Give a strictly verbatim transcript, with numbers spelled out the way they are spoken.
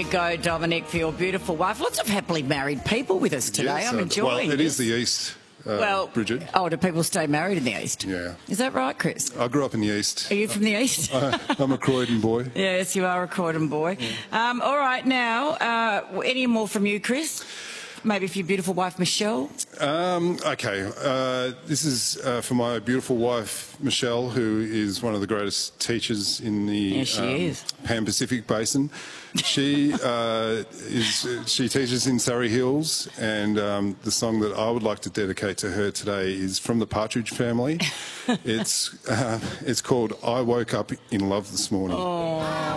go, Dominic, for your beautiful wife. Lots of happily married people with us today. Yes, I'm uh, enjoying Well, it this. is the East, uh, Well, Bridget. oh, do people stay married in the East? Yeah. Is that right, Chris? I grew up in the East. Are you from the East? I, I'm a Croydon boy. Yes, you are a Croydon boy. Yeah. Um, all right, now, uh, any more from you, Chris? Maybe for your beautiful wife, Michelle? Um, okay, uh, this is uh, for my beautiful wife, Michelle, who is one of the greatest teachers in the Yeah, she um, is. Pan-Pacific Basin. She uh, is. She teaches in Surrey Hills, and um, the song that I would like to dedicate to her today is from the Partridge Family. It's uh, it's called "I Woke Up in Love This Morning." Oh.